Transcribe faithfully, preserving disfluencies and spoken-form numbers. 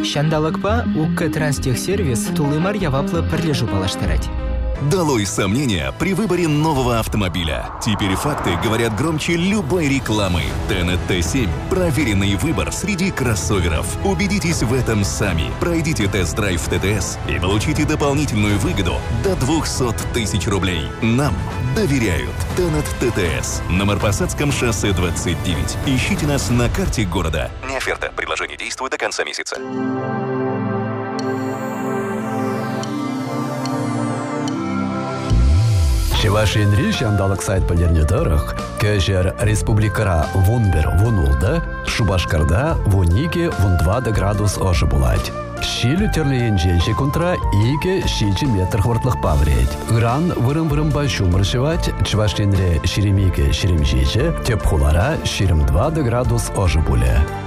Шандалыкпа УК Транстехсервис Тулымар Явапла Перлежу палаштырать. Долой сомнения при выборе нового автомобиля. Теперь факты говорят громче любой рекламы. Тенет Т семь – проверенный выбор среди кроссоверов. Убедитесь в этом сами. Пройдите тест-драйв Т Т С и получите дополнительную выгоду до двухсот тысяч рублей. Нам доверяют. Тенет Т Т С. На Марпасадском шоссе двадцать девять. Ищите нас на карте города. Не оферта. Предложение действует до конца месяца. Чевашинри шандалык сайт палернедарах, кэжер республикара вунбер вунулда, Шубашкарда вунике вундвада градус ожи булать. Щилю терлеен женщи контра ике щичи метр хвортлых павреть. Гран вырым-вырым бащум рышевать, Чевашинри шеремике шеремжиче, тепхулара шерем два градус ожи буле.